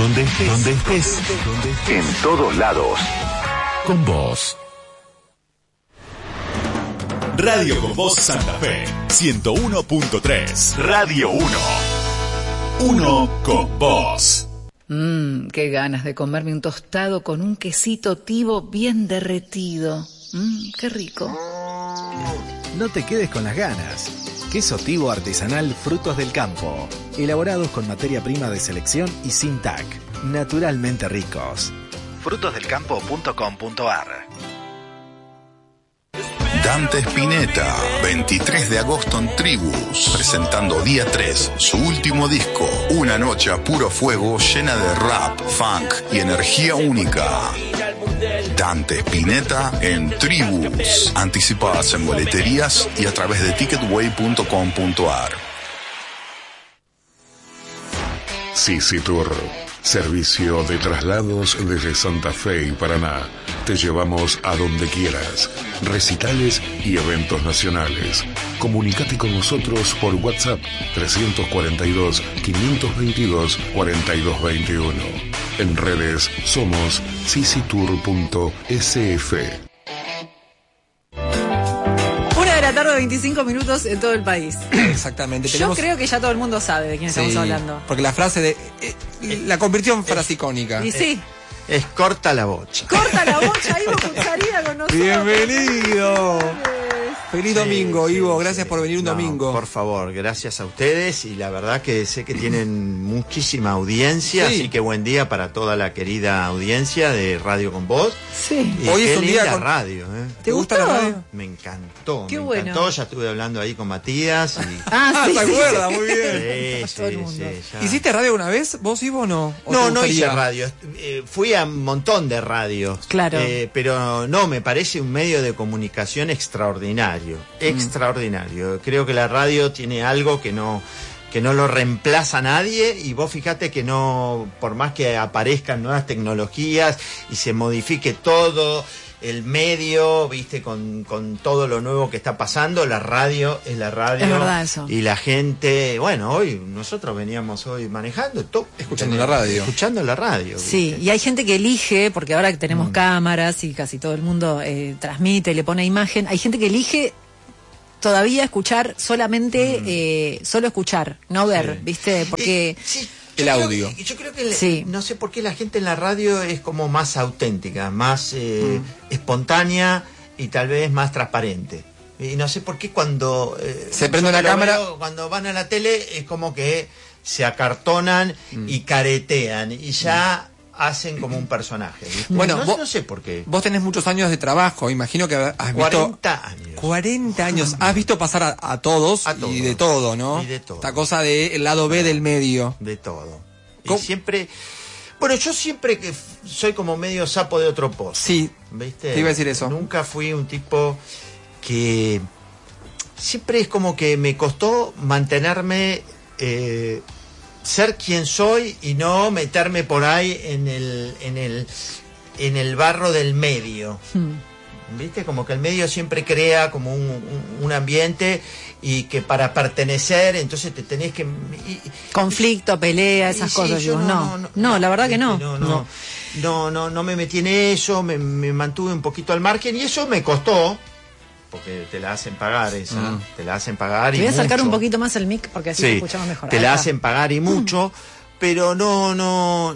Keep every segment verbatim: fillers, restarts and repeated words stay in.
Donde estés, donde estés, donde estés. En todos lados. Con vos. Radio Con Vos Santa Fe, ciento uno punto tres. Radio uno. Uno con vos. Mmm, qué ganas de comerme un tostado con un quesito tibo bien derretido. Mmm, qué rico. No te quedes con las ganas. Queso tibo artesanal Frutos del Campo. Elaborados con materia prima de selección y sin T A C. Naturalmente ricos. frutos del campo punto com punto a r. Dante Spinetta, veintitrés de agosto en Tribus, presentando día tres, su último disco, una noche a puro fuego llena de rap, funk y energía única. Dante Spinetta en Tribus, anticipadas en boleterías y a través de ticketway punto com punto a r. Sisi Tour, servicio de traslados desde Santa Fe y Paraná. Te llevamos a donde quieras. Recitales y eventos nacionales. Comunicate con nosotros por WhatsApp trescientos cuarenta y dos, quinientos veintidós, cuarenta y dos veintiuno. En redes somos sisitour punto s f. Una de la tarde, veinticinco minutos en todo el país. Exactamente. Yo Tenemos... creo que ya todo el mundo sabe de quién sí, estamos hablando. Porque la frase de... Eh, la convirtió en frase icónica. Y sí. Es corta la bocha. Corta la bocha, Ivo Cucharida con nosotros. Bienvenido. Feliz Sí, domingo, sí, Ivo. Gracias sí. por venir un No, domingo. Por favor, gracias a ustedes. Y la verdad que sé que tienen muchísima audiencia. Sí. Así que buen día para toda la querida audiencia de Radio Con Vos. Sí. Y Hoy qué es un linda día con... radio, ¿eh? ¿Te gusta gustó? la radio? Me encantó. Qué me bueno. encantó. Ya estuve hablando ahí con Matías. Y... Ah, sí, ¿te sí, acuerdas? sí. Muy bien. Sí, Todo el sí, mundo. sí, ya. ¿Hiciste radio una vez, vos, Ivo, o no? ¿O No, te no gustaría? hice radio. Eh, fui a un montón de radios. Claro. Eh, pero no, me parece un medio de comunicación extraordinario. Extraordinario. Creo que la radio tiene algo que no, que no lo reemplaza nadie. Y vos fíjate que no, por más que aparezcan nuevas tecnologías y se modifique todo el medio, viste, con, con todo lo nuevo que está pasando, la radio es la radio. Es verdad eso. Y la gente, bueno, hoy nosotros veníamos hoy manejando, todo, Escuchando la radio. Escuchando la radio. Sí, ¿viste? y hay gente que elige, porque ahora que tenemos Mm. cámaras y casi todo el mundo eh, transmite, le pone imagen, hay gente que elige todavía escuchar solamente, Mm. eh, solo escuchar, no ver, Sí. ¿viste? Porque... Eh, sí, El yo audio. Creo que, yo creo que, le- Sí. no sé por qué la gente en la radio es como más auténtica, más eh, Mm. espontánea y tal vez más transparente. Y no sé por qué cuando... eh, Se prende yo la lo cámara. veo, cuando van a la tele es como que se acartonan Mm. y caretean y ya hacen como un personaje. ¿viste? Bueno, no, vos- no sé por qué. Vos tenés muchos años de trabajo, imagino que has visto... cuarenta años. cuarenta años. Has visto pasar a, a todos A todos. y de todo, ¿no? Y de todo. Esta cosa del lado B del medio. De todo. Y ¿Cómo? siempre... Bueno, yo siempre que f- soy como medio sapo de otro pozo. Sí, ¿Viste? te iba a decir eso. Nunca fui un tipo que... Siempre es como que me costó mantenerme... eh, ser quien soy y no meterme por ahí en el, en el, en el barro del medio. Hmm. ¿Viste? Como que el medio siempre crea como un, un, un ambiente y que para pertenecer, entonces te tenés que... y- Conflicto, pelea, y esas sí, cosas. yo digo, no, no, la verdad que no. No, no, no, no, no me metí en eso, me, me mantuve un poquito al margen y eso me costó, porque te la hacen pagar esa, Mm. te la hacen pagar Te y voy a sacar mucho. un poquito más el mic porque así Sí, te escuchamos mejor. te Ahí la está. hacen pagar y mucho, pero no, no,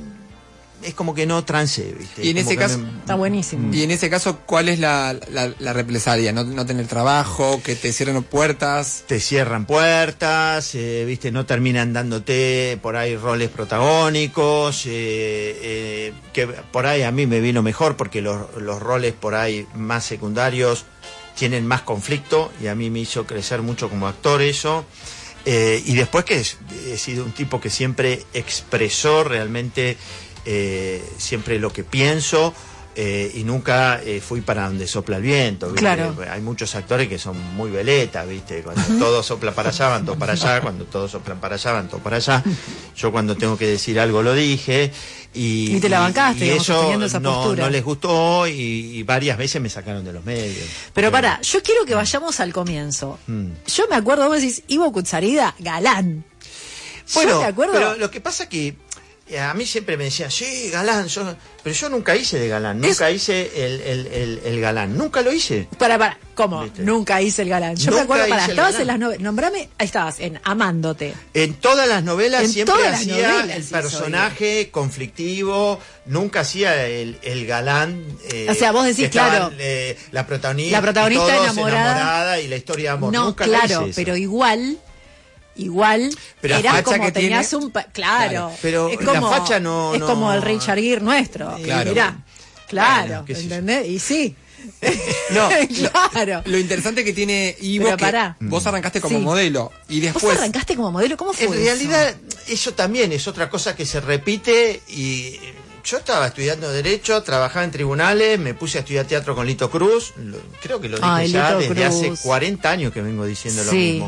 es como que no trance, ¿viste? Y en Como ese que caso- me- Está buenísimo. Y en ese caso, ¿cuál es la, la, la represalia? ¿No, ¿No tener trabajo? ¿Que te cierren puertas? te cierran puertas, eh, viste, no terminan dándote por ahí roles protagónicos, eh, eh, que por ahí a mí me vino mejor porque los, los roles por ahí más secundarios tienen más conflicto y a mí me hizo crecer mucho como actor eso. Eh, y después que es- he sido un tipo que siempre expresó realmente eh, siempre lo que pienso. Eh, y nunca eh, fui para donde sopla el viento, ¿viste? Claro. Hay muchos actores que son muy veletas, ¿viste? Cuando todo sopla para allá, van todos para allá, cuando todos soplan para allá, van todos para allá. Yo cuando tengo que decir algo lo dije. Y, Y te la bancaste, y digamos, eso sosteniendo esa no, postura. no les gustó y, y varias veces me sacaron de los medios. Pero Eh, pará, yo quiero que vayamos al comienzo. mm. Yo me acuerdo, vos decís, Ivo Kutsarida, galán. Bueno, yo me acuerdo. pero lo que pasa que a mí siempre me decían, sí, galán, yo... pero yo nunca hice de galán, nunca es... hice el, el, el, el galán, nunca lo hice. Para, para, ¿cómo? ¿Viste? Nunca hice el galán. Yo nunca me acuerdo, para, estabas en las novelas, nombrame, ahí estabas, en Amándote. En todas las novelas en siempre las hacía novelas, el sí, conflictivo, conflictivo, nunca hacía el, el galán. Eh, o sea, vos decís, estaban, claro, eh, la protagonista, la protagonista y todos enamorada. enamorada y la historia de amor. No, nunca claro, pero igual... Igual pero era como que tenías tiene... un pa... claro, claro, pero es como, la facha no, es no... como el Richard Gere nuestro. Claro. Mirá, claro, bueno, ¿entendés? Y sí. No, claro. Lo, lo interesante que tiene Ivo Pero que pará. vos arrancaste como Sí. modelo y después ¿Vos arrancaste como modelo? ¿Cómo fue En eso? realidad, eso también es otra cosa que se repite y yo estaba estudiando Derecho, trabajaba en tribunales, me puse a estudiar teatro con Lito Cruz, lo, creo que lo dije Ay, ya Lito desde Cruz. hace cuarenta años que vengo diciendo Sí. lo mismo.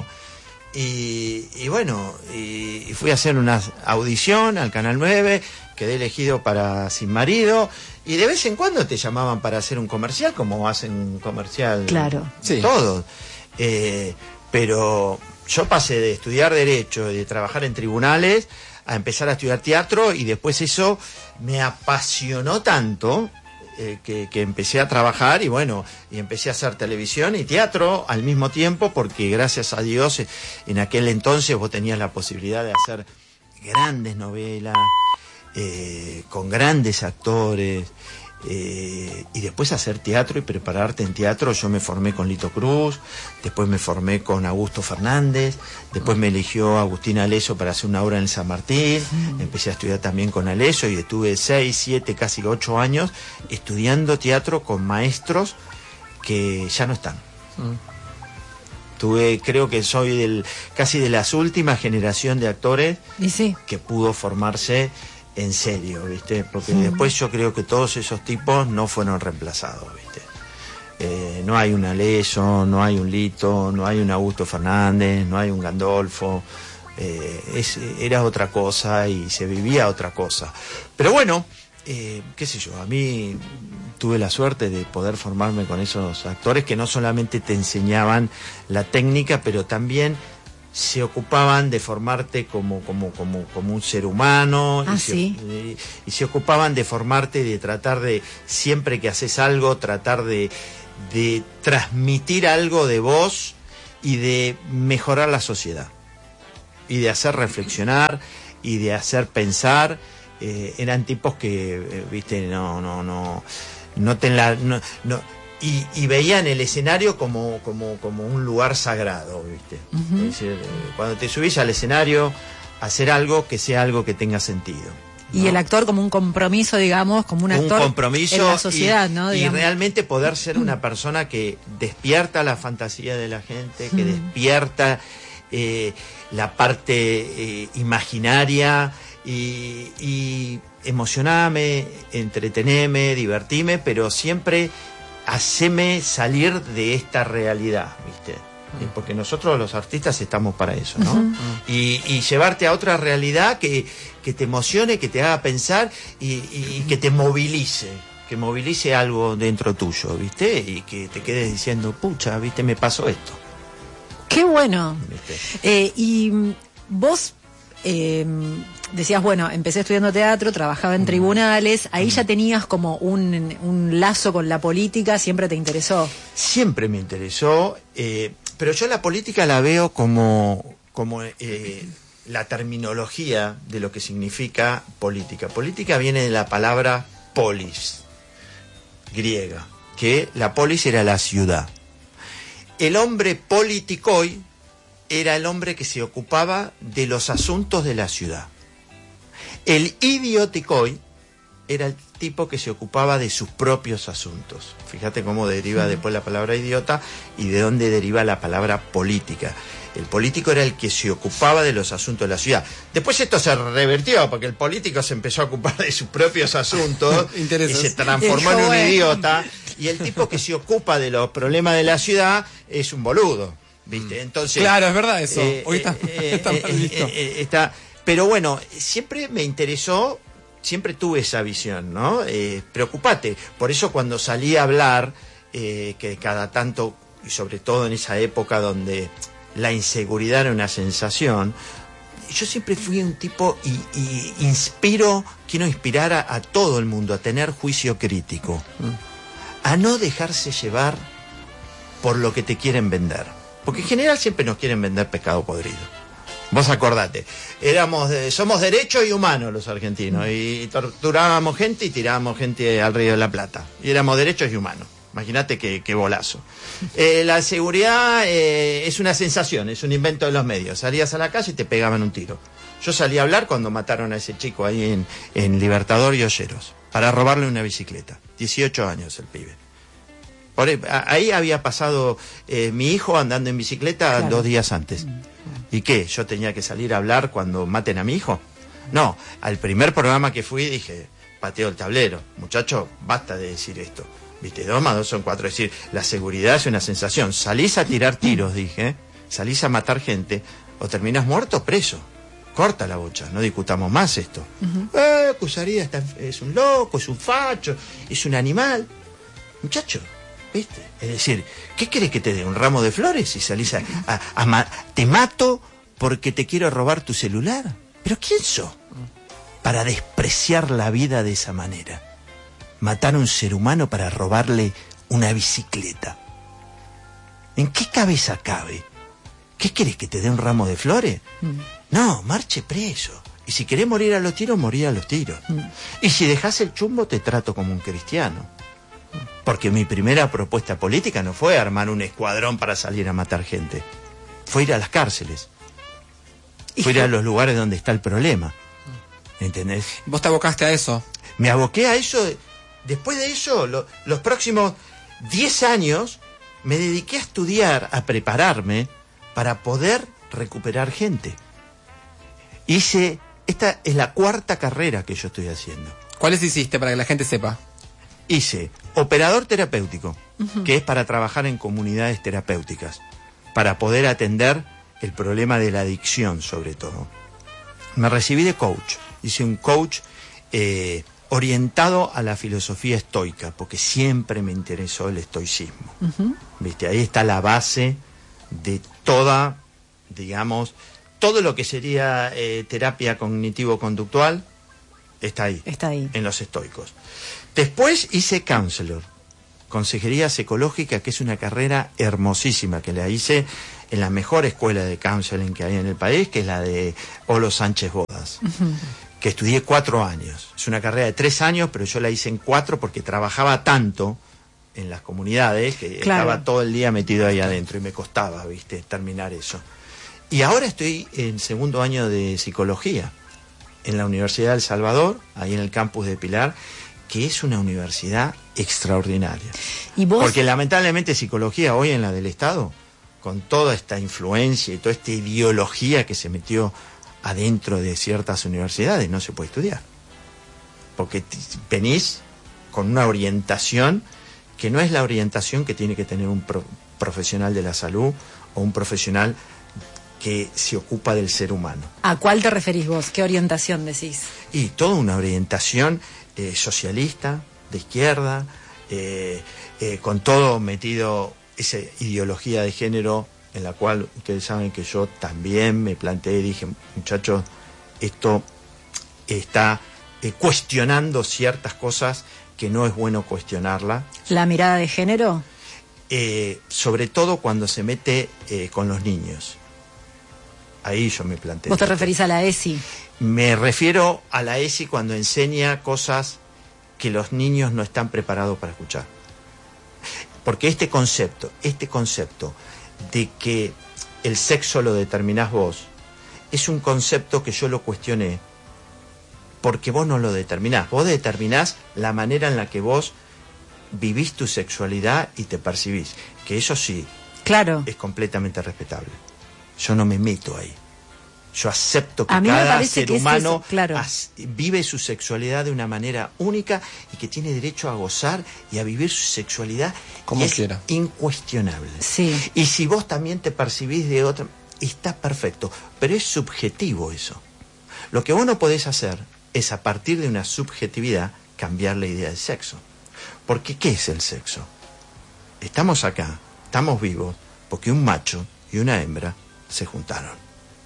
Y, y bueno, y, y fui a hacer una audición al Canal nueve, quedé elegido para Sin Marido, y de vez en cuando te llamaban para hacer un comercial, como hacen un comercial Claro. Sí. todos. Eh, pero yo pasé de estudiar Derecho y de trabajar en tribunales a empezar a estudiar teatro, y después eso me apasionó tanto eh, que, que empecé a trabajar y bueno, y empecé a hacer televisión y teatro al mismo tiempo, porque gracias a Dios eh, en aquel entonces vos tenías la posibilidad de hacer grandes novelas eh, con grandes actores. Eh, y después hacer teatro y prepararte en teatro. Yo me formé con Lito Cruz, después me formé con Augusto Fernández, después me eligió Agustín Aleso para hacer una obra en el San Martín, mm. empecé a estudiar también con Aleso y estuve seis, siete, casi ocho años estudiando teatro con maestros que ya no están. Mm. Tuve, creo que soy del casi de las últimas generación de actores ¿Y sí? que pudo formarse en serio, ¿viste? Porque Mm. después yo creo que todos esos tipos no fueron reemplazados, ¿viste? Eh, no hay un Aleso, no hay un Lito, no hay un Augusto Fernández, no hay un Gandolfo. Eh, es, era otra cosa y se vivía otra cosa. Pero bueno, eh, qué sé yo, a mí tuve la suerte de poder formarme con esos actores que no solamente te enseñaban la técnica, pero también se ocupaban de formarte como, como, como, como un ser humano. Ah, y, se, ¿sí? y, y se ocupaban de formarte, de tratar de, siempre que haces algo, tratar de, de transmitir algo de vos y de mejorar la sociedad. Y de hacer reflexionar y de hacer pensar. Eh, eran tipos que, eh, viste, no, no, no, no te la... No, no, Y, y veían el escenario como, como, como un lugar sagrado, ¿viste? Uh-huh. Es decir, cuando te subís al escenario, hacer algo que sea algo que tenga sentido, ¿no? Y el actor como un compromiso, digamos, como un actor un compromiso en la sociedad, y, ¿no? Y Digamos. realmente poder ser una persona que despierta la fantasía de la gente, que uh-huh. despierta eh, la parte eh, imaginaria y, y emocioname, entreteneme, divertime, pero siempre haceme salir de esta realidad, ¿viste? Uh-huh. Porque nosotros los artistas estamos para eso, ¿no? Uh-huh. Y, y llevarte a otra realidad que, que te emocione, que te haga pensar y, y que te movilice, que movilice algo dentro tuyo, ¿viste? Y que te quedes diciendo, pucha, ¿viste? Me pasó esto. ¡Qué bueno! Eh, y vos... Eh, decías, bueno, empecé estudiando teatro, trabajaba en tribunales, ahí ya tenías como un, un lazo con la política, ¿siempre te interesó? Siempre me interesó, eh, pero yo la política la veo como, como eh, la terminología de lo que significa política. Política viene de la palabra polis, griega, que la polis era la ciudad. El hombre politikoi era el hombre que se ocupaba de los asuntos de la ciudad. El idiotikoi era el tipo que se ocupaba de sus propios asuntos. Fíjate cómo deriva uh-huh. después la palabra idiota y de dónde deriva la palabra política. El político era el que se ocupaba de los asuntos de la ciudad. Después esto se revertió porque el político se empezó a ocupar de sus propios asuntos y se transformó en un bueno. idiota. Y el tipo que se ocupa de los problemas de la ciudad es un boludo. ¿Viste? Entonces, claro, es verdad eso. Eh, Hoy está, eh, está eh, mal visto. Eh, eh, está, pero bueno, siempre me interesó, siempre tuve esa visión, ¿no? Eh, preocupate. Por eso cuando salí a hablar, eh, que cada tanto, y sobre todo en esa época donde la inseguridad era una sensación, yo siempre fui un tipo y, y inspiro, quiero inspirar a, a todo el mundo a tener juicio crítico, a no dejarse llevar por lo que te quieren vender, porque en general siempre nos quieren vender pescado podrido. Vos acordate, éramos de, somos derechos y humanos los argentinos, y torturábamos gente y tirábamos gente al Río de la Plata, y éramos derechos y humanos. Imagínate qué, qué bolazo. Eh, la seguridad eh, es una sensación, es un invento de los medios. Salías a la calle y te pegaban un tiro. Yo salí a hablar cuando mataron a ese chico ahí en, en Libertador y Olleros, para robarle una bicicleta. dieciocho años el pibe. Por ahí, ahí había pasado eh, mi hijo andando en bicicleta claro. dos días antes. ¿Y qué? ¿Yo tenía que salir a hablar cuando maten a mi hijo? No, al primer programa que fui dije, pateo el tablero. Muchacho, basta de decir esto. Viste, dos más dos son cuatro. Es decir, la seguridad es una sensación. Salís a tirar tiros, dije, salís a matar gente, o terminás muerto o preso. Corta la bocha, no discutamos más esto. Uh-huh. Eh, Cusaría está, es un loco, es un facho, es un animal. Muchacho, ¿viste? Es decir, ¿qué querés que te dé? ¿Un ramo de flores? Si salís a... a, a ma te mato porque te quiero robar tu celular. ¿Pero quién sos? Para despreciar la vida de esa manera. Matar a un ser humano para robarle una bicicleta. ¿En qué cabeza cabe? ¿Qué querés, que te dé un ramo de flores? Mm. No, marche preso. Y si querés morir a los tiros, morí a los tiros. Mm. Y si dejás el chumbo, te trato como un cristiano. Porque mi primera propuesta política no fue armar un escuadrón para salir a matar gente. Fue ir a las cárceles. Fue ir a los lugares donde está el problema. ¿Entendés? ¿Vos te abocaste a eso? Me aboqué a eso... Después de eso, lo, los próximos diez años, me dediqué a estudiar, a prepararme para poder recuperar gente. Hice, esta es la cuarta carrera que yo estoy haciendo. ¿Cuáles hiciste para que la gente sepa? Hice operador terapéutico, uh-huh. que es para trabajar en comunidades terapéuticas, para poder atender el problema de la adicción sobre todo. Me recibí de coach, hice un coach... Eh, orientado a la filosofía estoica, porque siempre me interesó el estoicismo. Uh-huh. ¿Viste? Ahí está la base de toda, digamos, todo lo que sería eh, terapia cognitivo-conductual, está ahí, está ahí, en los estoicos. Después hice counselor, consejería psicológica, que es una carrera hermosísima, que la hice en la mejor escuela de counseling que hay en el país, que es la de Olo Sánchez Bodas. Uh-huh. Que estudié cuatro años. Es una carrera de tres años, pero yo la hice en cuatro porque trabajaba tanto en las comunidades que claro. estaba todo el día metido ahí adentro y me costaba, viste, terminar eso. Y ahora estoy en segundo año de psicología en la Universidad de El Salvador, ahí en el campus de Pilar, que es una universidad extraordinaria. ¿Y vos? Porque lamentablemente psicología hoy en la del Estado, con toda esta influencia y toda esta ideología que se metió adentro de ciertas universidades, no se puede estudiar. Porque venís con una orientación que no es la orientación que tiene que tener un pro profesional de la salud o un profesional que se ocupa del ser humano. ¿A cuál te referís vos? ¿Qué orientación decís? Y toda una orientación eh, socialista, de izquierda, eh, eh, con todo metido, esa ideología de género, en la cual ustedes saben que yo también me planteé y dije, muchachos, esto está eh, cuestionando ciertas cosas que no es bueno cuestionarla. ¿La mirada de género? Eh, sobre todo cuando se mete eh, con los niños. Ahí yo me planteé. ¿Vos te referís a la E S I? Me refiero a la E S I cuando enseña cosas que los niños no están preparados para escuchar. Porque este concepto, este concepto de que el sexo lo determinás vos, es un concepto que yo lo cuestioné, porque vos no lo determinás. Vos determinás la manera en la que vos vivís tu sexualidad y te percibís. Que eso sí, claro, es completamente respetable. Yo no me meto ahí. Yo acepto que a mí cada me parece ser que humano es, claro, vive su sexualidad de una manera única y que tiene derecho a gozar y a vivir su sexualidad como es quiera. Incuestionable. Sí. Y si vos también te percibís de otra, está perfecto, pero es subjetivo eso. Lo que vos no podés hacer es, a partir de una subjetividad, cambiar la idea del sexo. Porque ¿qué es el sexo? Estamos acá, estamos vivos, porque un macho y una hembra se juntaron.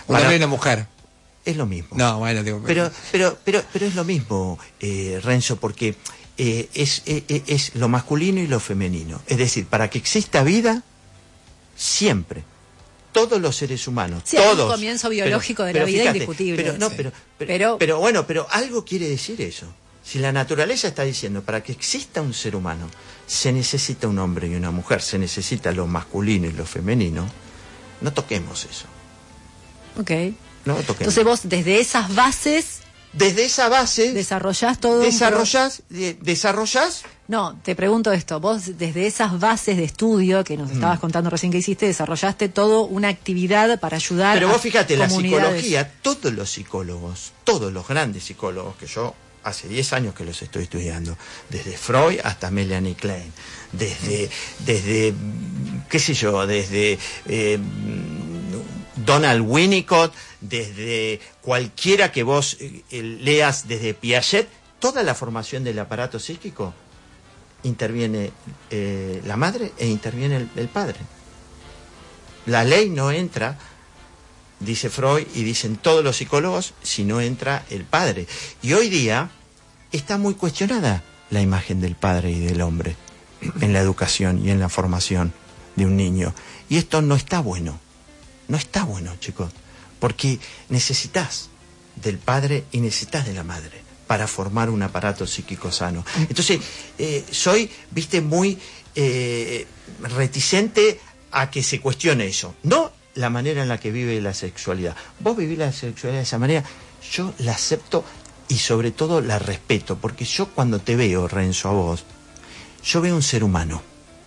Un hombre y una mujer. Es lo mismo. No, bueno, digo. Pero, pero, pero, pero es lo mismo, eh, Renzo, porque eh, es, es, es lo masculino y lo femenino. Es decir, para que exista vida, siempre, todos los seres humanos, sí, todos. Hay un comienzo biológico pero, de pero la vida fíjate, indiscutible. Pero, no, sí. pero, pero, pero, pero bueno, pero algo quiere decir eso. Si la naturaleza está diciendo, para que exista un ser humano, se necesita un hombre y una mujer, se necesita lo masculino y lo femenino, no toquemos eso. Ok. No toquemos. Entonces vos, desde esas bases... Desde esa base... Desarrollás todo... Desarrollás, un... de, desarrollás... No, te pregunto esto. Vos, desde esas bases de estudio que nos estabas mm. contando recién que hiciste, desarrollaste toda una actividad para ayudar Pero a vos fíjate, la comunidades. psicología, todos los psicólogos, todos los grandes psicólogos que yo... hace diez años que los estoy estudiando, desde Freud hasta Melanie Klein, desde, desde qué sé yo, desde eh, Donald Winnicott, desde cualquiera que vos eh, leas, desde Piaget, toda la formación del aparato psíquico, interviene eh, la madre e interviene el, el padre. La ley no entra, dice Freud y dicen todos los psicólogos, si no entra el padre. Y hoy día está muy cuestionada la imagen del padre y del hombre en la educación y en la formación de un niño. Y esto no está bueno. No está bueno, chicos. Porque necesitas del padre y necesitas de la madre para formar un aparato psíquico sano. Entonces, eh, soy, viste, muy eh, reticente a que se cuestione eso. No la manera en la que vive la sexualidad. Vos vivís la sexualidad de esa manera, yo la acepto y sobre todo la respeto, porque yo cuando te veo, Renzo, a vos, yo veo un ser humano.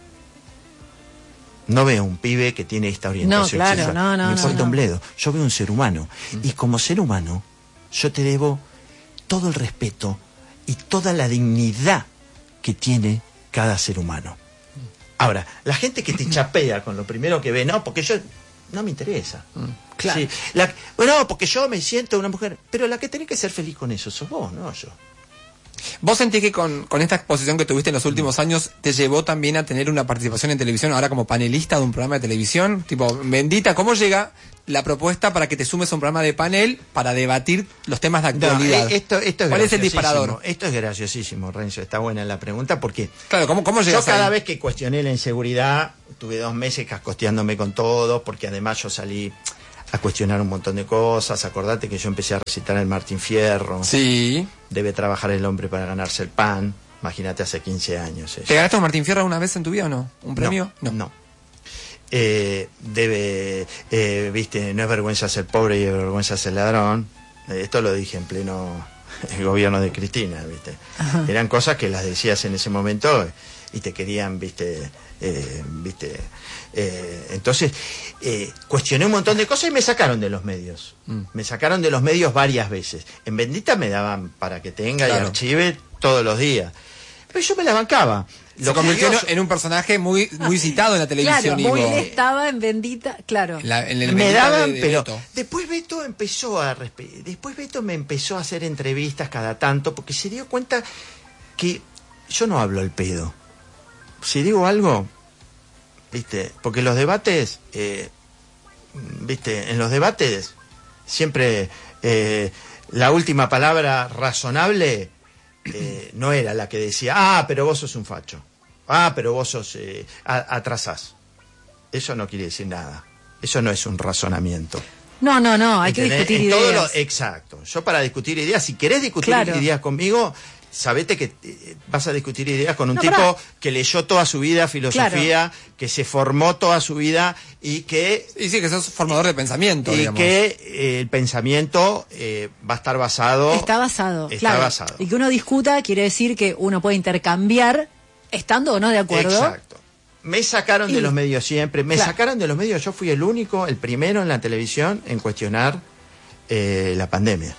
No veo un pibe que tiene esta orientación no, claro, sexual. No, no, Me importa no, no. un bledo. Yo veo un ser humano. Y como ser humano, yo te debo todo el respeto y toda la dignidad que tiene cada ser humano. Ahora, la gente que te chapea con lo primero que ve, no, porque yo... no me interesa. Mm, claro. Sí, la, bueno, porque yo me siento una mujer, pero la que tenés que ser feliz con eso sos vos, no yo. ¿Vos sentís que con, con esta exposición que tuviste en los últimos años te llevó también a tener una participación en televisión, ahora como panelista de un programa de televisión? Tipo, bendita, ¿cómo llega la propuesta para que te sumes a un programa de panel para debatir los temas de actualidad? No, esto, esto es ¿Cuál es el disparador? Esto es graciosísimo, Renzo, está buena la pregunta porque... Claro, ¿cómo, cómo yo llegas cada ahí? vez que cuestioné la inseguridad, tuve dos meses cascosteándome con todo, porque además yo salí a cuestionar un montón de cosas. Acordate que yo empecé a recitar el Martín Fierro. Sí. Debe trabajar el hombre para ganarse el pan. Imagínate, hace quince años. Eso. ¿Te ganaste un Martín Fierro una vez en tu vida o no? ¿Un premio? No. no. Eh, debe, eh, viste, no es vergüenza ser pobre y es vergüenza ser ladrón. Eh, esto lo dije en pleno el gobierno de Cristina, viste. Ajá. Eran cosas que las decías en ese momento y te querían, viste, eh, viste. Eh, entonces, eh, cuestioné un montón de cosas y me sacaron de los medios. Mm. Me sacaron de los medios varias veces. En Bendita me daban para que tenga claro. y archive todos los días. Pero yo me la bancaba. Lo convirtió curioso, en un personaje muy muy citado en la televisión. Claro, Ivo. Él estaba en Bendita, claro. La, en el me Bendita daban, de, de pero Beto. después Beto empezó a respe- después Beto me empezó a hacer entrevistas cada tanto porque se dio cuenta que yo no hablo al pedo. Si digo algo, viste, porque los debates, eh, viste, en los debates siempre eh, la última palabra razonable eh, no era la que decía, ah, pero vos sos un facho, ah, pero vos sos, eh, atrasás. Eso no quiere decir nada. Eso no es un razonamiento. No, no, no, hay ¿entendés? que discutir en ideas. Todo lo, exacto. Yo para discutir ideas, si querés discutir claro. ideas conmigo, sabete que eh, vas a discutir ideas con un no, tipo pará. que leyó toda su vida filosofía, claro. que se formó toda su vida y que... Y sí, que sos formador de pensamiento, Y digamos. que eh, el pensamiento eh, va a estar basado... Está basado, Está claro. basado. Y que uno discuta quiere decir que uno puede intercambiar estando o no de acuerdo. Exacto. Me sacaron y, de los medios siempre, me claro. sacaron de los medios, yo fui el único, el primero en la televisión en cuestionar eh, la pandemia,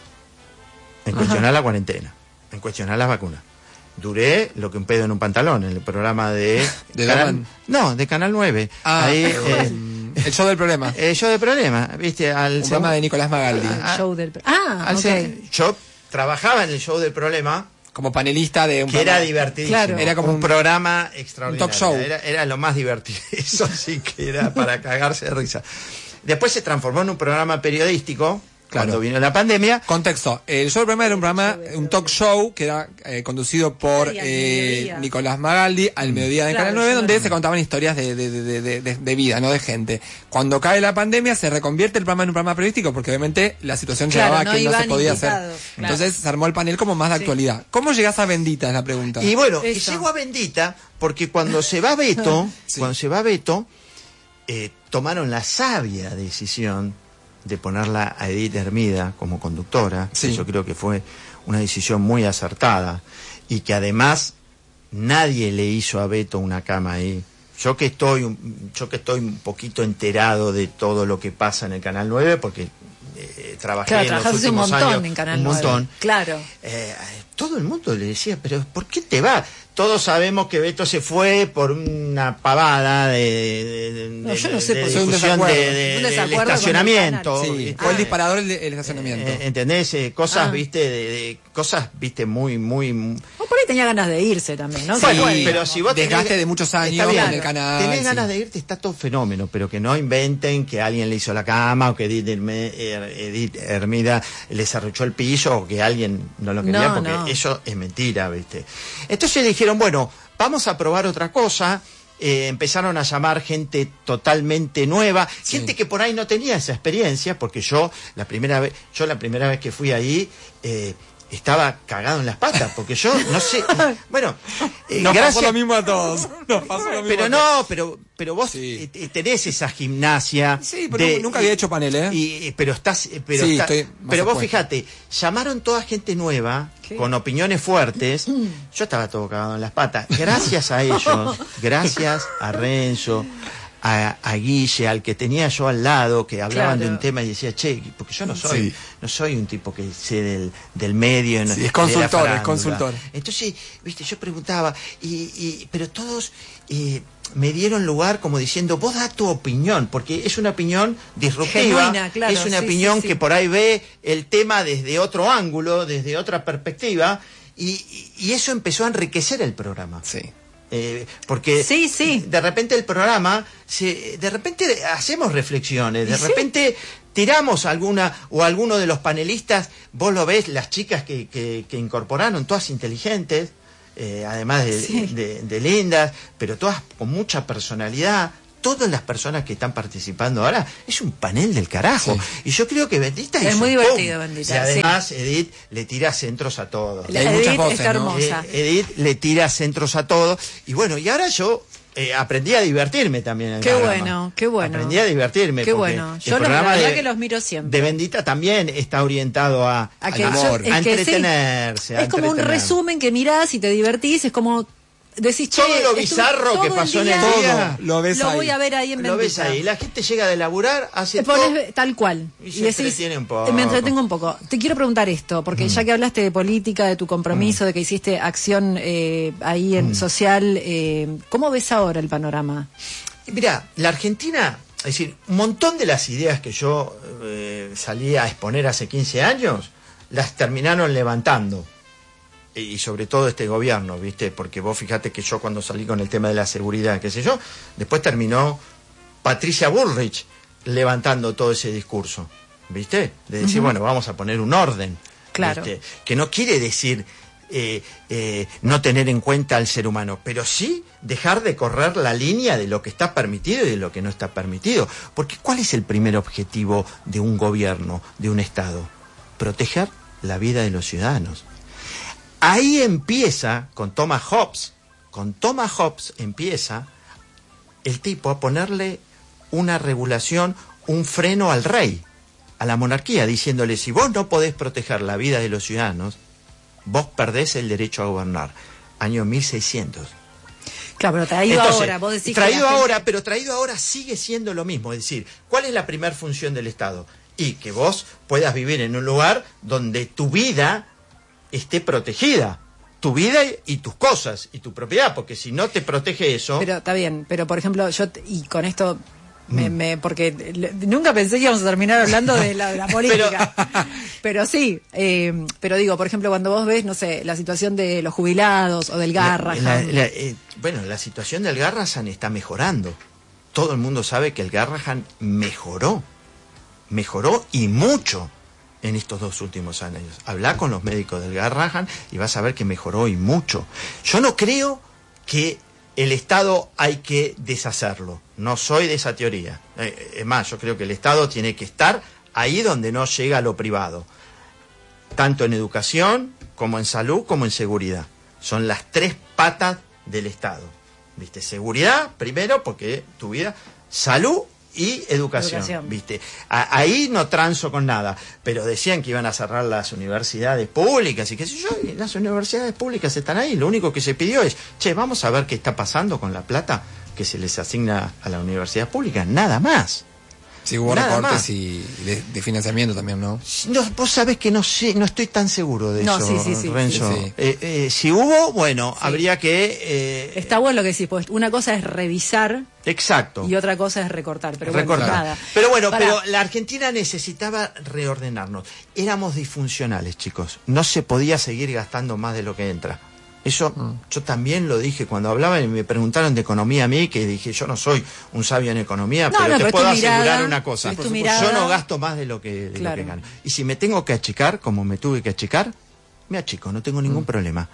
en cuestionar Ajá. la cuarentena, en cuestionar las vacunas. Duré lo que un pedo en un pantalón, en el programa de... ¿De Canal, no, de Canal nueve. Ah, Ahí, eh, el show del problema. El show del problema, viste, al... Un programa de Nicolás Magaldi. El show del... Ah, al okay. Yo trabajaba en el show del problema... Como panelista de un que programa. era divertidísimo. Claro. Era como un, un programa extraordinario. Un talk show. Era, era lo más divertido. Eso sí que era para cagarse de risa. Después se transformó en un programa periodístico. Claro. Cuando vino la pandemia. Contexto. El show del programa era un programa, un talk show que era eh, conducido por eh, Nicolás Magaldi al mediodía de Claro, Canal nueve, yo donde no. se contaban historias de, de, de, de, de, de vida, no de gente. Cuando cae la pandemia se reconvierte el programa en un programa periodístico porque obviamente la situación Claro, llevaba a no que no se iban podía invitados, hacer. claro. Entonces se armó el panel como más de Sí. actualidad. ¿Cómo llegás a Bendita? Es la pregunta. Y bueno, y Eso. llego a Bendita porque cuando se va Beto, Sí. cuando se va Beto, eh, tomaron la sabia decisión de ponerla a Edith Hermida como conductora. Sí. Yo creo que fue una decisión muy acertada y que además nadie le hizo a Beto una cama ahí. Yo que estoy un- yo que estoy un poquito enterado de todo lo que pasa en el Canal nueve porque eh, trabajé Claro, en los trabajaste un últimos montón años en Canal un nueve. montón. Claro. Eh, todo el mundo le decía, pero ¿por qué te va? Todos sabemos que Beto se fue por una pavada de, de, de- No, yo no de- sé, de por qué. Un discusión desacuerdo. de, de- Un del desacuerdo con el estacionamiento. canal. Sí, Y- fue el ah, disparador el, el estacionamiento. eh, ¿Entendés? Eh, cosas, Ah. viste, de, de- cosas, viste, muy, muy... O por ahí tenía ganas de irse también, ¿no? Bueno, Se fue, pero digamos. si vos tenés- Desgaste de muchos años Está bien, en el canal. tenés sí. ganas de irte, está todo fenómeno, pero que no inventen que alguien le hizo la cama o que Edith, Herme- Her- Edith Hermida les arruchó el piso o que alguien no lo quería, No, porque no. eso es mentira, ¿viste? Entonces dijeron, bueno, vamos a probar otra cosa. Eh, empezaron a llamar gente totalmente nueva, Sí. gente que por ahí no tenía esa experiencia, porque yo la primera vez, yo la primera vez que fui ahí, eh, estaba cagado en las patas, porque yo no sé, bueno, eh, Nos gracias, pasó lo mismo a todos. Nos pasó lo mismo pero a todos. no, pero pero vos Sí. eh, tenés esa gimnasia. Sí, pero nunca- nunca había hecho panel, ¿eh? Y, pero estás, eh, pero, Sí, está- estoy más pero vos expuesto. fíjate, llamaron toda gente nueva, ¿Qué? con opiniones fuertes. Yo estaba todo cagado en las patas. Gracias a ellos, gracias a Renzo, a, a Guille, al que tenía yo al lado, que hablaban Claro. de un tema y decía, che, porque yo no soy, Sí. no soy un tipo que sé del, del medio. no- Sí, es de la consultor, es farándula. consultor. Entonces, viste, yo preguntaba, y, y pero todos eh, me dieron lugar como diciendo, vos da tu opinión, porque es una opinión disruptiva, Genuina, claro, es una sí, opinión sí, sí. que por ahí ve el tema desde otro ángulo, desde otra perspectiva, y, y- y eso empezó a enriquecer el programa. Sí. Eh, porque Sí, sí. de repente el programa, se, de repente hacemos reflexiones, de Y sí. repente tiramos alguna, o alguno de los panelistas, vos lo ves, las chicas que, que, que incorporaron, todas inteligentes, eh, además de, Sí. de- de lindas, pero todas con mucha personalidad. Todas las personas que están participando ahora es un panel del carajo. Sí. Y yo creo que Bendita Es hizo muy ¡pum! divertido, Bendita, Y además Edith le tira centros a todos. La hay muchas Edith voces, está ¿no? hermosa. Eh, Edith le tira centros a todo. Y bueno, y ahora yo eh, aprendí a divertirme también en el Qué programa. bueno, qué bueno. Aprendí a divertirme. Qué porque bueno. el Yo los- la programa verdad de- que los miro siempre. De Bendita también está orientado a, A que a- yo- a es que sí. entretenerse. a Es como un entretener. resumen que mirás y te divertís, es como decís, che, Todo lo estuve bizarro todo que pasó en el día, día, Todo lo ves lo ahí. voy a ver ahí en Lo ves Bendita. ahí. La gente llega de laburar, hace Te todo. pones tal cual. Y se entretiene un poco. Me entretengo un poco. Te quiero preguntar esto, porque ya que hablaste de política, de tu compromiso, de que hiciste acción eh, ahí en social, eh, ¿cómo ves ahora el panorama? Mirá, la Argentina, es decir, un montón de las ideas que yo eh, salí a exponer hace quince años, las terminaron levantando. Y sobre todo este gobierno, ¿viste? Porque vos fíjate que yo cuando salí con el tema de la seguridad, qué sé yo, después terminó Patricia Bullrich levantando todo ese discurso, ¿viste? De decir, bueno, vamos a poner un orden. Claro. ¿viste? Que no quiere decir eh, eh, no tener en cuenta al ser humano, pero sí dejar de correr la línea de lo que está permitido y de lo que no está permitido. Porque ¿cuál es el primer objetivo de un gobierno, de un Estado? Proteger la vida de los ciudadanos. Ahí empieza, con Thomas Hobbes, con Thomas Hobbes empieza el tipo a ponerle una regulación, un freno al rey, a la monarquía, diciéndole, si vos no podés proteger la vida de los ciudadanos, vos perdés el derecho a gobernar. Año mil seiscientos. Claro, pero traído Entonces, ahora, vos decís que traído la gente- ahora, pero traído ahora sigue siendo lo mismo. Es decir, ¿cuál es la primera función del Estado? Y que vos puedas vivir en un lugar donde tu vida esté protegida. Tu vida y tus cosas y tu propiedad, porque si no te protege eso... Pero está bien, pero por ejemplo, yo, t- y con esto, Mm. me, me- porque le- nunca pensé que íbamos a terminar hablando de la, de la política. pero, sí, eh, pero digo, por ejemplo, cuando vos ves, no sé, la situación de los jubilados o del Garrahan. La- la- la- eh, bueno, la situación del Garrahan está mejorando. Todo el mundo sabe que el Garrahan mejoró. mejoró y mucho en estos dos últimos años. Habla con los médicos del Garrahan y vas a ver que mejoró y mucho. Yo no creo que el Estado hay que deshacerlo. No soy de esa teoría. Es más, yo creo que el Estado tiene que estar ahí donde no llega lo privado. Tanto en educación, como en salud, como en seguridad. Son las tres patas del Estado. ¿Viste? Seguridad, primero, porque tu vida, salud y educación, educación. ¿Viste? A, ahí no transo con nada, pero decían que iban a cerrar las universidades públicas y qué sé yo, y las universidades públicas están ahí. Lo único que se pidió es, che, vamos a ver qué está pasando con la plata que se les asigna a la universidad pública, nada más. Sí, hubo recortes y de, de financiamiento también, ¿no? No, vos sabés que no sé, no estoy tan seguro de no, eso, sí, sí, sí, Renzo. sí, sí. Eh, eh, si hubo, bueno, sí. habría que... Eh, Está bueno lo que decís, pues una cosa es revisar... Exacto. Y otra cosa es recortar, pero recortar. bueno, nada. Pero bueno, Para... pero la Argentina necesitaba reordenarnos. Éramos disfuncionales, chicos. No se podía seguir gastando más de lo que entra. Eso mm. yo también lo dije cuando hablaba y me preguntaron de economía a mí, que dije, yo no soy un sabio en economía, no, pero no, te pero puedo asegurar mirada, una cosa. Yo no gasto más de lo que, de claro. lo que gano. Y si me tengo que achicar, como me tuve que achicar, me achico, no tengo ningún mm. problema.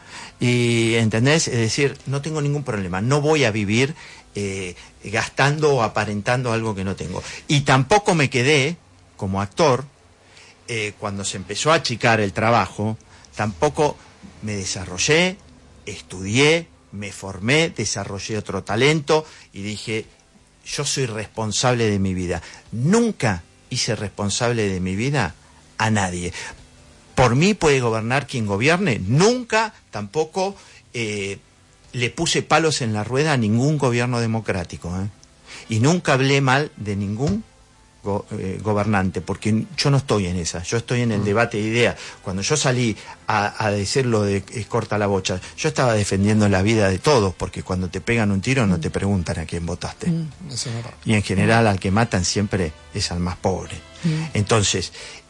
Y, ¿entendés? Es decir, no tengo ningún problema. No voy a vivir eh, gastando o aparentando algo que no tengo. Y tampoco me quedé, como actor, eh, cuando se empezó a achicar el trabajo, tampoco me desarrollé, estudié, me formé, desarrollé otro talento y dije, yo soy responsable de mi vida. Nunca hice responsable de mi vida a nadie. Por mí puede gobernar quien gobierne. Nunca tampoco eh, le puse palos en la rueda a ningún gobierno democrático. ¿eh? Y nunca hablé mal de ningún Go, eh, gobernante, porque yo no estoy en esa, yo estoy en el mm. debate de ideas. Cuando yo salí a, a decir lo de es corta la bocha, yo estaba defendiendo la vida de todos, porque cuando te pegan un tiro mm. no te preguntan a quién votaste. Mm. Eso es verdad. Y en general al que matan siempre es al más pobre. Mm. Entonces,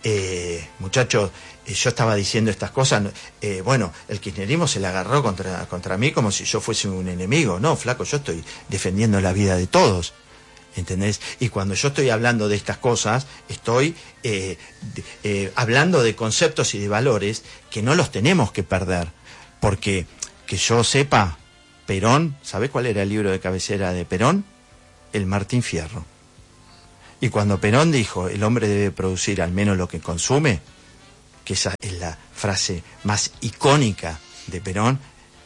eh, muchachos, eh, yo estaba diciendo estas cosas, eh, bueno, el kirchnerismo se la agarró contra, contra mí como si yo fuese un enemigo. No, flaco, yo estoy defendiendo la vida de todos. ¿Entendés? Y cuando yo estoy hablando de estas cosas, estoy eh, de, eh, hablando de conceptos y de valores que no los tenemos que perder. Porque, que yo sepa, Perón, ¿sabés cuál era el libro de cabecera de Perón? El Martín Fierro. Y cuando Perón dijo, el hombre debe producir al menos lo que consume, que esa es la frase más icónica de Perón,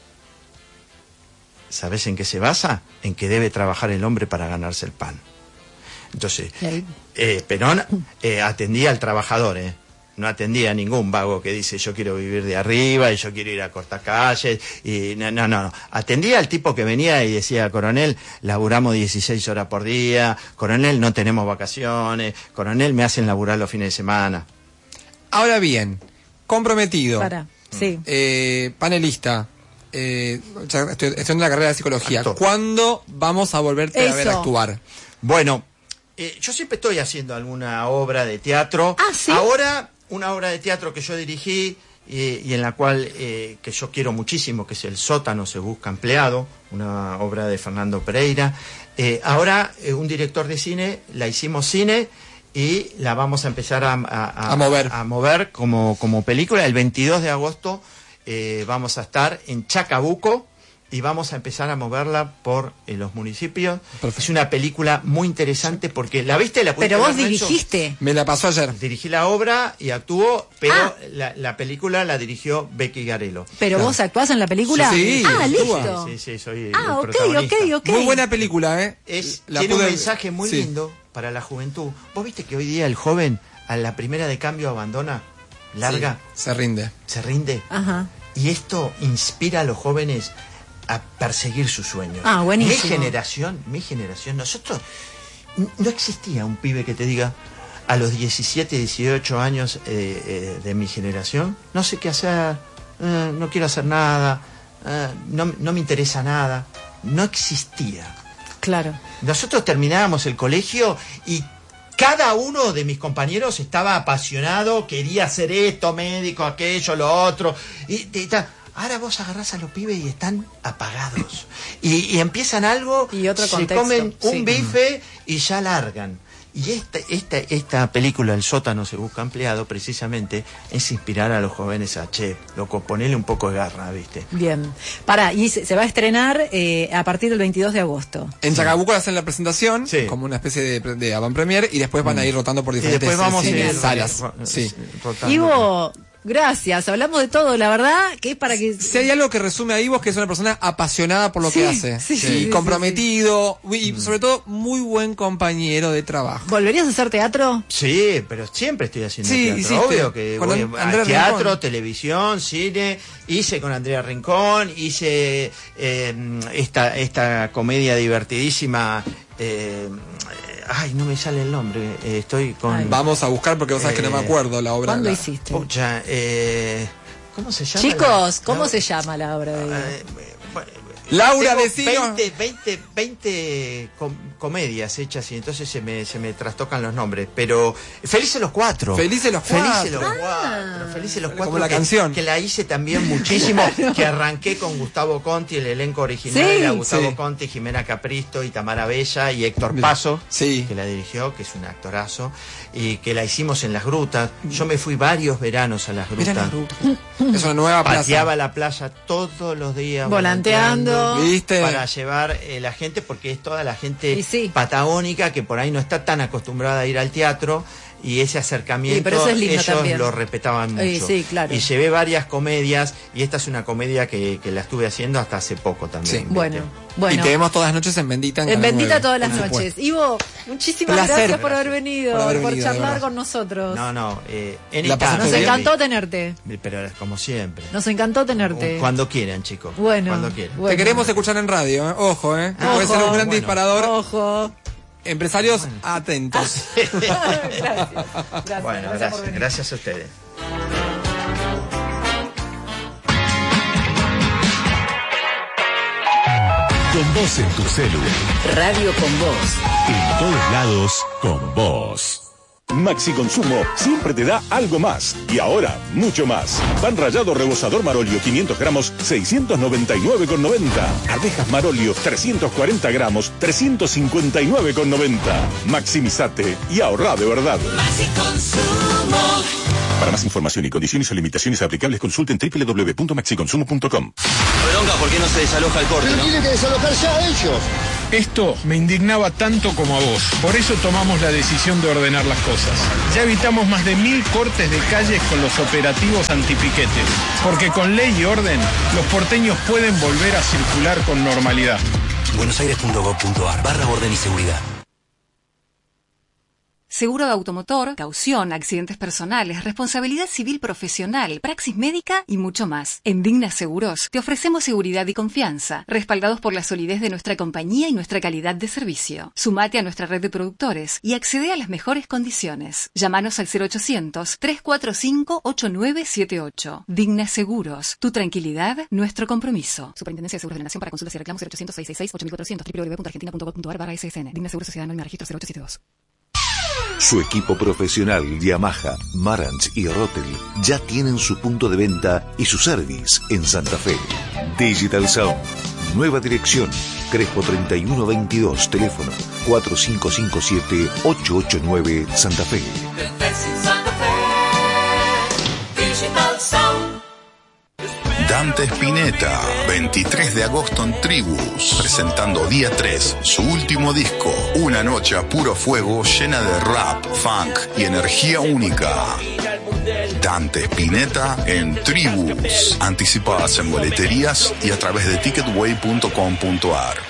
¿sabés en qué se basa? En que debe trabajar el hombre para ganarse el pan. Entonces, eh, Perón eh, atendía al trabajador, ¿eh? No atendía a ningún vago que dice yo quiero vivir de arriba y yo quiero ir a cortar calles. Y no, no, no. Atendía al tipo que venía y decía, coronel, laburamos dieciséis horas por día, coronel, no tenemos vacaciones, coronel, me hacen laburar los fines de semana. Ahora bien, comprometido, Para. Sí. Eh, panelista, Eh, estoy estudiando la carrera de psicología. Actor. ¿Cuándo vamos a volverte Eso. a ver actuar? Bueno, eh, yo siempre estoy haciendo alguna obra de teatro. ¿Ah, sí? Ahora, una obra de teatro que yo dirigí eh, y en la cual eh, que yo quiero muchísimo, que es El sótano se busca empleado, una obra de Fernando Pereira. Eh, ahora, eh, un director de cine, la hicimos cine y la vamos a empezar a, a, a, a mover, a, a mover como, como película. El veintidós de agosto Eh, vamos a estar en Chacabuco y vamos a empezar a moverla por eh, los municipios. Perfecto. Es una película muy interesante porque la viste, la Pero vos dirigiste. Me la pasó ayer. Dirigí la obra y actuó, pero ah. la, la película la dirigió Becky Garelo. Pero claro. vos actuás en la película. Sí, ah, listo. Sí, sí, sí, soy ah, el ok, protagonista. ok, ok. Muy buena película, ¿eh? Es, la tiene pude... un mensaje muy sí. lindo para la juventud. Vos viste que hoy día el joven a la primera de cambio abandona, larga. Sí, se rinde. Se rinde. Ajá. Y esto inspira a los jóvenes a perseguir sus sueños. Ah, buenísimo. Mi generación, mi generación, nosotros, no existía un pibe que te diga, a los diecisiete, dieciocho años eh, eh, de mi generación, no sé qué hacer, eh, no quiero hacer nada, eh, no, no me interesa nada. No existía. Claro. Nosotros terminábamos el colegio y cada uno de mis compañeros estaba apasionado, quería hacer esto, médico, aquello, lo otro. Y, y, y ahora vos agarrás a los pibes y están apagados. Y, y empiezan algo, y otro se contexto. comen un sí. bife y ya largan. Y esta, esta, esta película, El sótano se busca empleado, precisamente es inspirar a los jóvenes a, che, loco, ponele un poco de garra, ¿viste? Bien. Pará, y se, se va a estrenar eh, a partir del veintidós de agosto. En Chacabuco hacen la presentación, Sí. como una especie de, de avant premier, y después van a ir rotando por Y diferentes después vamos a eh, ir salas. ro- Sí. rotando. Ivo, gracias. Hablamos de todo, la verdad, que es para que... Si hay algo que resume a Ivo es que es una persona apasionada por lo Sí, que hace. sí, y sí, sí, comprometido, y sobre todo muy buen compañero de trabajo. ¿Volverías a hacer teatro? Sí, pero siempre estoy haciendo Sí, teatro. hiciste. Obvio que Con voy An- a Andrea teatro, Rincón. televisión, cine. Hice con Andrea Rincón, hice eh, esta, esta comedia divertidísima. Eh, ay, no me sale el nombre. Eh, estoy con. Ay. Vamos a buscar porque vos sabés que no me Eh, acuerdo la obra. ¿Cuándo la- hiciste? Pucha, eh, ¿cómo se llama? Chicos, la- ¿cómo la- se llama la obra de Ivo? Eh, bueno, Laura, tengo decinos. veinte, veinte, veinte com- comedias hechas y entonces se me, se me trastocan los nombres. Pero Felices los Cuatro. Felices los Felices los Cuatro. Cuatro. Felices los Como Cuatro. la que, canción. Que la hice también muchísimo. Que arranqué con Gustavo Conti, el elenco original Sí. era Gustavo Sí. Conti, Jimena Capristo y Tamara Bella y Héctor Paso, Sí. que la dirigió, que es un actorazo, y que la hicimos en las grutas. Yo me fui varios veranos a las Mira grutas. la ruta. Es una nueva plaza. Pateaba la playa todos los días. Volanteando. ¿Viste? Para llevar eh, la gente, porque es toda la gente Y sí. patagónica que por ahí no está tan acostumbrada a ir al teatro. Y ese acercamiento Sí, pero eso es lindo ellos también. lo respetaban mucho. Y sí, claro. Y llevé varias comedias y esta es una comedia que, que la estuve haciendo hasta hace poco también. Sí. ¿viste? Bueno, bueno. Y te vemos todas las noches en Bendita. En En Canal Bendita nueve, todas las por noches. supuesto. Ivo, muchísimas Placer. gracias por haber venido, Por por, haber venido, de charlar verdad. con nosotros. No, no. Eh, La anytime, pasaste Nos bien? encantó tenerte. Pero como siempre. Nos encantó tenerte. Cuando quieran, chicos. Bueno, Cuando quieran. bueno. Te queremos escuchar en radio, ¿eh? Ojo, ¿eh? Ojo. Puede ser un gran Bueno. disparador. Ojo. Empresarios, atentos. gracias. Gracias, Bueno, gracias por gracias, venir. gracias a ustedes. Con vos en tu celu. Radio con vos. En todos lados, con vos. Maxi Consumo siempre te da algo más. Y ahora, mucho más. Pan rallado rebozador Marolio quinientos gramos, seiscientos noventa y nueve con noventa. Arvejas Marolio trescientos cuarenta gramos, trescientos cincuenta y nueve con noventa. Maximizate y ahorra de verdad. Maxi Consumo. Para más información y condiciones o limitaciones aplicables, consulten doble u doble u doble u punto maxi consumo punto com. Bronca, ¿por qué no se desaloja el corte? Pero no? tiene que desalojar ya ellos. Esto me indignaba tanto como a vos. Por eso tomamos la decisión de ordenar las cosas. Ya evitamos más de mil cortes de calles con los operativos antipiquete. Porque con ley y orden, los porteños pueden volver a circular con normalidad. buenosaires punto gov punto ar barra orden y seguridad. Seguro de automotor, caución, accidentes personales, responsabilidad civil profesional, praxis médica y mucho más. En Digna Seguros te ofrecemos seguridad y confianza, respaldados por la solidez de nuestra compañía y nuestra calidad de servicio. Sumate a nuestra red de productores y accede a las mejores condiciones. Llámanos al cero ochocientos, trescientos cuarenta y cinco, ochenta y nueve setenta y ocho. Digna Seguros, tu tranquilidad, nuestro compromiso. Superintendencia de Seguros de la Nación. Para consultas y reclamos cero ochocientos, seiscientos sesenta y seis, ocho mil cuatrocientos, doble u doble u doble u punto argentina punto gov punto ar barra S S N. Digna Seguros Sociedad Anónima Registro cero ocho siete dos. Su equipo profesional Yamaha, Marantz y Rotel ya tienen su punto de venta y su service en Santa Fe. Digital Sound, nueva dirección, Crespo treinta y uno veintidós, teléfono cuatro cinco cinco siete, ocho ocho nueve, Santa Fe. Digital Sound. Dante Spinetta, veintitrés de agosto en Tribus, presentando día tres, su último disco, una noche a puro fuego llena de rap, funk y energía única. Dante Spinetta en Tribus, anticipadas en boleterías y a través de ticketway punto com punto ar.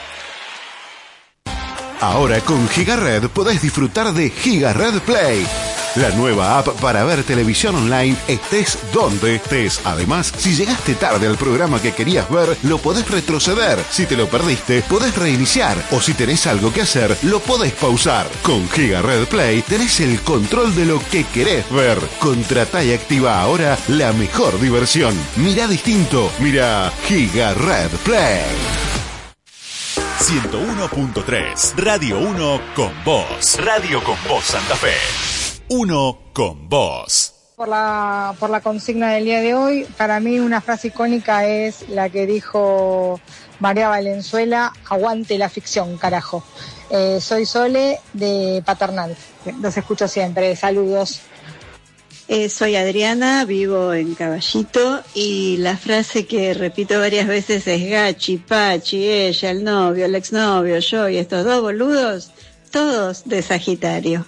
Ahora con GigaRed podés disfrutar de GigaRed Play, la nueva app para ver televisión online estés donde estés. Además, si llegaste tarde al programa que querías ver, lo podés retroceder. Si te lo perdiste, podés reiniciar. O si tenés algo que hacer, lo podés pausar. Con GigaRed Play tenés el control de lo que querés ver. Contratá y activa ahora la mejor diversión. Mirá distinto. Mirá GigaRed Play. ciento uno punto tres, Radio uno con vos. Radio con vos Santa Fe. Uno con vos. Por la, por la consigna del día de hoy, para mí una frase icónica es la que dijo María Valenzuela: aguante la ficción, carajo. Eh, soy Sole de Paternal, los escucho siempre, saludos. Eh, soy Adriana, vivo en Caballito y la frase que repito varias veces es Gachi, Pachi, ella, el novio, el exnovio, yo y estos dos boludos, todos de Sagitario.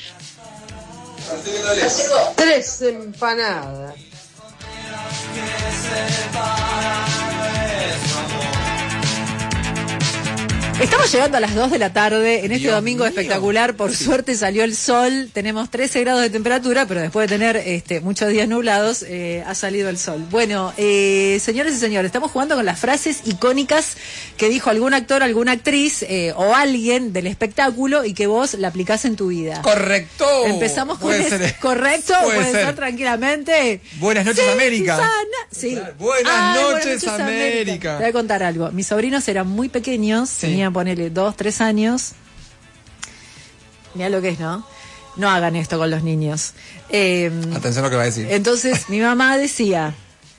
Tres empanadas. Estamos llegando a las dos de la tarde en este Dios domingo mío. espectacular. Por Sí. suerte salió el sol. Tenemos trece grados de temperatura, pero después de tener este, muchos días nublados, eh, ha salido el sol. Bueno, eh, señores y señores, estamos jugando con las frases icónicas que dijo algún actor, alguna actriz eh, o alguien del espectáculo y que vos la aplicás en tu vida. Correcto. Empezamos con Puede ese- ser. correcto, Puede puede ser. ser. tranquilamente. Buenas noches, Sí, América. Susana. Sí. Buenas Ay, noches, América. Te voy a contar algo. Mis sobrinos eran muy pequeños, Sí. tenían, ponele, dos, tres años. Mirá lo que es, ¿no? No hagan esto con los niños. Eh, Atención a lo que va a decir. entonces, mi mamá decía,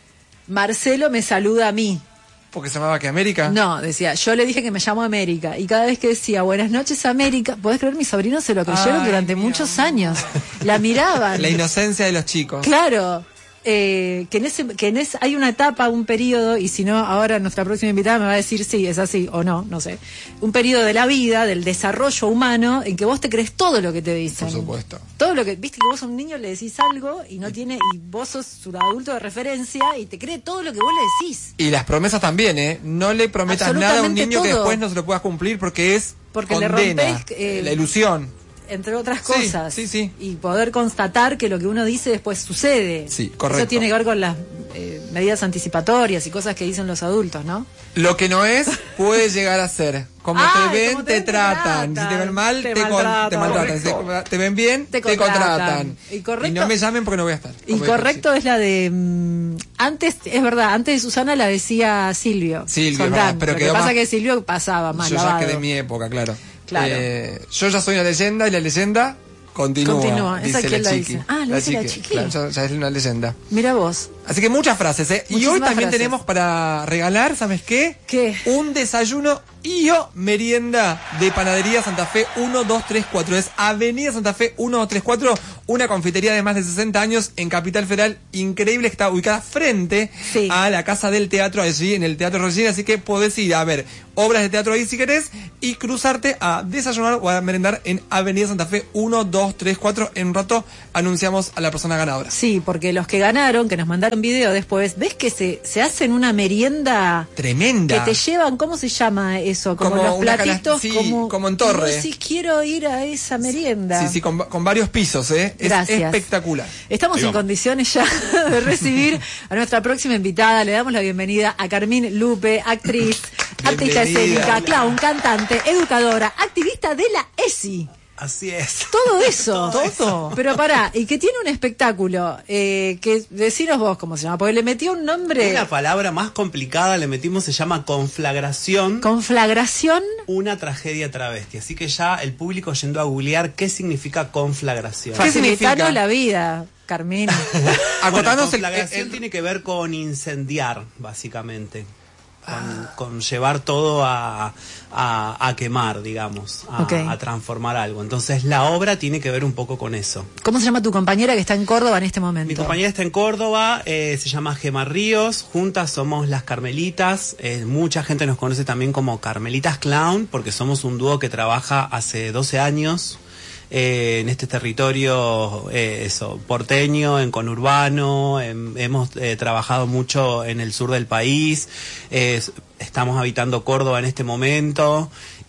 Marcelo me saluda a mí. ¿Porque se llamaba que América? No, decía, yo le dije que me llamo América. Y cada vez que decía, buenas noches, América, ¿podés creer? Mis sobrinos se lo creyeron Ay, durante muchos años. La miraban. La inocencia de los chicos. Claro, eh, que en ese, que en ese hay una etapa, un periodo, y si no, ahora nuestra próxima invitada me va a decir si es así o no, no sé. Un periodo de la vida, del desarrollo humano, en que vos te crees todo lo que te dicen. Por supuesto. Todo lo que, viste que vos a un niño le decís algo y no tiene, y vos sos su adulto de referencia y te cree todo lo que vos le decís. Y las promesas también, ¿eh? No le prometas nada a un Absolutamente niño que todo. después no se lo puedas cumplir porque es Porque le condena, rompés, eh, la ilusión. Entre otras Sí, cosas. sí, sí. Y poder constatar que lo que uno dice después sucede. Sí, correcto. Eso tiene que ver con las eh, medidas anticipatorias y cosas que dicen los adultos, ¿no? Lo que no es, puede llegar a ser. Como Ay, te ven, como te, te ven, te tratan. tratan. Si te ven mal, Te te, con- maltratan. te maltratan. Si te, te ven bien, Te te contratan. contratan. Y correcto- Y no me llamen porque no voy a estar. Y Como correcto es la de... mm, antes, es verdad, antes de Susana la decía Silvio. Silvio, Soldán. verdad, pero Lo que quedó pasa más- es que Silvio pasaba más Yo ya lavado. quedé en mi época, claro. Claro. Eh, yo ya soy una leyenda y la leyenda continúa. Continúa. ¿Esa dice quién la chiqui. dice? Ah, la dice la chiqui. Claro, ya, ya es una leyenda. Mira vos. Así que muchas frases, ¿eh? Y hoy Muchísimas también frases. tenemos para regalar, ¿sabes qué? ¿Qué? Un desayuno y o merienda de Panadería Santa Fe uno dos tres cuatro. Es Avenida Santa Fe uno dos tres cuatro, una confitería de más de sesenta años en Capital Federal, increíble, que está ubicada frente Sí. a la Casa del Teatro, allí en el Teatro Regina, así que podés ir a ver obras de teatro ahí si querés y cruzarte a desayunar o a merendar en Avenida Santa Fe uno dos tres cuatro. En un rato anunciamos a la persona ganadora. Sí, porque los que ganaron, que nos mandaron video después, ves que se, se hacen una merienda Tremenda. que te llevan, ¿cómo se llama eso? Como, Como los una platitos, canasta- sí, como, como en torre. y vos decís, quiero ir a esa merienda. Sí, sí, con, con varios pisos, ¿eh? Es Gracias. espectacular. Estamos Ahí en vamos. condiciones ya de recibir a nuestra próxima invitada. Le damos la bienvenida a Carmín Lupe, actriz, artista Bienvenida. escénica, clown, cantante, educadora, activista de la E S I. Así es. Todo eso. Todo. Pero pará, y que tiene un espectáculo, eh, que deciros vos cómo se llama, porque le metió un nombre. Una palabra más complicada le metimos, se llama conflagración. Conflagración. Una tragedia travesti. Así que ya el público yendo a googlear qué significa conflagración. Facilitarnos la vida, Carmín. Bueno, Acotanos el- conflagración el- tiene que ver con incendiar, básicamente. Con, con llevar todo a, a, a quemar, digamos, a, Ok. a transformar algo. Entonces la obra tiene que ver un poco con eso. ¿Cómo se llama tu compañera que está en Córdoba en este momento? Mi compañera está en Córdoba, eh, se llama Gema Ríos, juntas somos las Carmelitas, eh, mucha gente nos conoce también como Carmelitas Clown, porque somos un dúo que trabaja hace doce años eh, en este territorio eh, eso, porteño, en conurbano, en- hemos eh, trabajado mucho en el sur del país, eh, estamos habitando Córdoba en este momento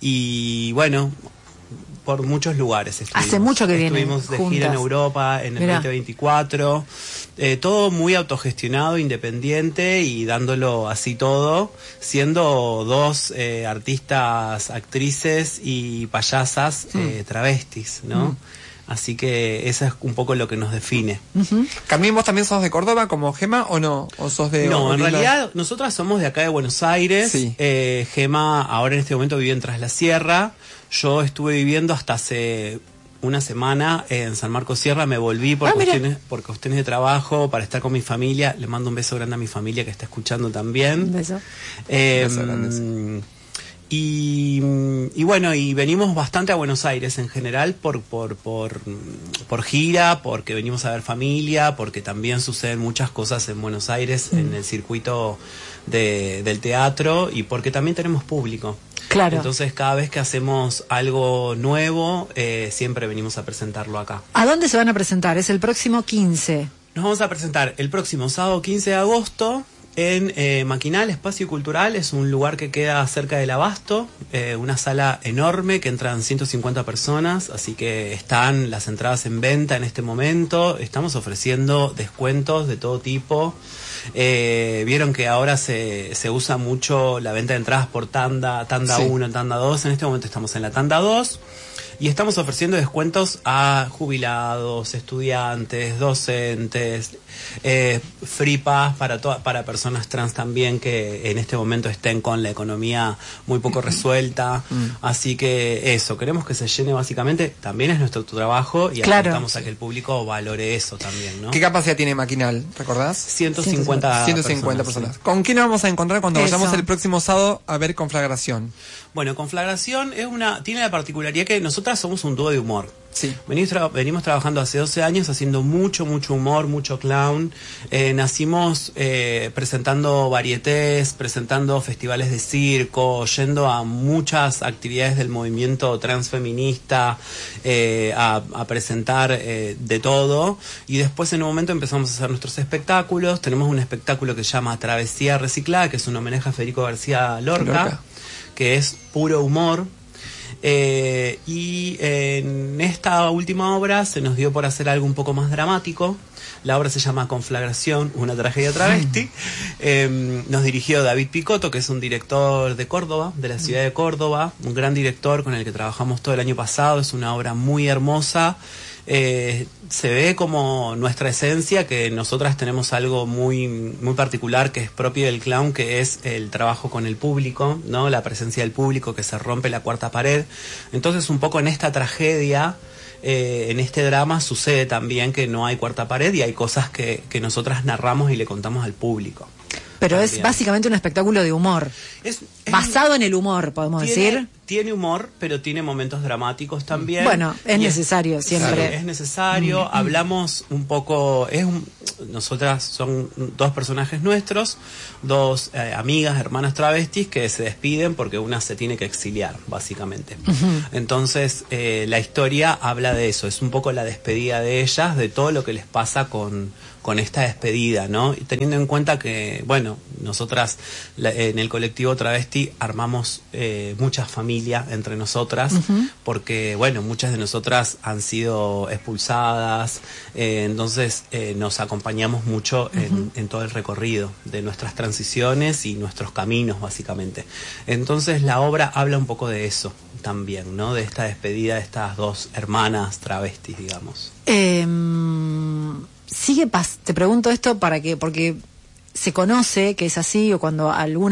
y bueno, por muchos lugares estuvimos. Hace mucho que vienen Estuvimos de gira juntas. en Europa en el Mirá. veinte veinticuatro. Eh, todo muy autogestionado, independiente y dándolo así todo, siendo dos eh, artistas, actrices y payasas Mm. eh, travestis, ¿no? Mm. Así que eso es un poco lo que nos define. Carmín, ¿vos también sos de Córdoba como Gema o no? ¿O sos de No, en Orlando? realidad nosotras somos de acá de Buenos Aires. Sí. Eh, Gema ahora en este momento vive en Tras la Sierra. Yo estuve viviendo hasta hace una semana en San Marcos Sierra, me volví por, Ah, cuestiones, por cuestiones de trabajo, para estar con mi familia. Le mando un beso grande a mi familia que está escuchando también. Un beso. Eh, Beso grande. y, y bueno, y venimos bastante a Buenos Aires en general por, por, por, por gira, porque venimos a ver familia, porque también suceden muchas cosas en Buenos Aires, Mm. en el circuito de, del teatro, y porque también tenemos público. Claro. Entonces cada vez que hacemos algo nuevo, eh, siempre venimos a presentarlo acá. ¿A dónde se van a presentar? Es el próximo quince. Nos vamos a presentar el próximo sábado quince de agosto en eh, Maquinal, Espacio Cultural. Es un lugar que queda cerca del Abasto, eh, una sala enorme que entran ciento cincuenta personas, así que están las entradas en venta en este momento. Estamos ofreciendo descuentos de todo tipo. Eh, vieron que ahora se, se usa mucho la venta de entradas por tanda, tanda Sí. uno, tanda dos. En este momento estamos en la tanda dos. Y estamos ofreciendo descuentos a jubilados, estudiantes, docentes, eh, free pass para to- para personas trans también que en este momento estén con la economía muy poco resuelta. Así que eso, queremos que se llene básicamente, también es nuestro trabajo y Claro. apuntamos a que el público valore eso también, ¿no? ¿Qué capacidad tiene Maquinal? ¿Recordás? ciento cincuenta ciento cincuenta personas. sí. ¿Con quién nos vamos a encontrar cuando Eso. vayamos el próximo sábado a ver Conflagración? Bueno, Conflagración es una, tiene la particularidad que nosotras somos un dúo de humor. Sí. Venimos, tra- venimos trabajando hace doce años haciendo mucho, mucho humor, mucho clown. Eh, nacimos eh, presentando varietés, presentando festivales de circo, yendo a muchas actividades del movimiento transfeminista, eh, a, a presentar eh, de todo. Y después en un momento empezamos a hacer nuestros espectáculos. Tenemos un espectáculo que se llama Travesía Reciclada, que es un homenaje a Federico García Lorca, Lorca. que es puro humor. Eh, y en esta última obra se nos dio por hacer algo un poco más dramático. La obra se llama Conflagración, una tragedia travesti. Eh, nos dirigió David Picotto, que es un director de Córdoba, de la ciudad de Córdoba, un gran director con el que trabajamos todo el año pasado. Es una obra muy hermosa. Eh, se ve como nuestra esencia, que nosotras tenemos algo muy muy particular que es propio del clown, que es el trabajo con el público, ¿no? La presencia del público, que se rompe la cuarta pared. Entonces un poco en esta tragedia, eh, en este drama sucede también que no hay cuarta pared y hay cosas que, que nosotras narramos y le contamos al público. Pero es También. básicamente un espectáculo de humor. Es, es- Basado en el humor, podemos tiene, decir. tiene humor, pero tiene momentos dramáticos también. Bueno, es Y necesario siempre. Claro, es necesario. Hablamos un poco, es un- nosotras son dos personajes nuestros, dos eh, amigas, hermanas travestis que se despiden porque una se tiene que exiliar, básicamente. Entonces, eh, la historia habla de eso, es un poco la despedida de ellas, de todo lo que les pasa con, con esta despedida, ¿no? Y teniendo en cuenta que, bueno, nosotras la- en el colectivo travesti armamos eh, mucha familia entre nosotras, Ujú. porque, bueno, muchas de nosotras han sido expulsadas, eh, entonces eh, nos acompañamos mucho en, Ujú. en todo el recorrido de nuestras transiciones y nuestros caminos, básicamente. Entonces la obra habla un poco de eso también, ¿no? De esta despedida de estas dos hermanas travestis, digamos. Eh, sigue pas te pregunto esto para que porque se conoce que es así o cuando alguna